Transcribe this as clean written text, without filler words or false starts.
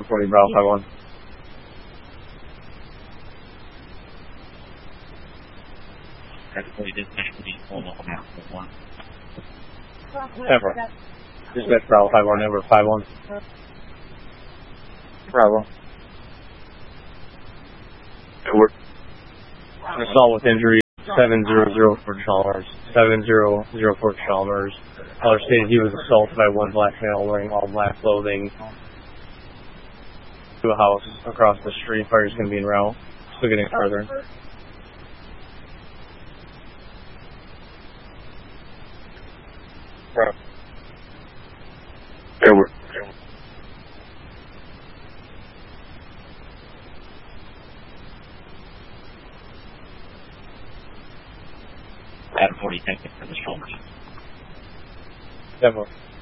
40 Bravo 5-1. Ever. Dispatch Bravo 5-1, Ever 5-1. Bravo. Edward. Assault with injury, 700 for Chalmers. 700 for Chalmers. Caller stated he was assaulted by one black male wearing all black clothing to a house across the street. Fire's going to be en route. Still getting further. Bravo. Edward. Adam 40, thank you for the Chalmers. Definitely.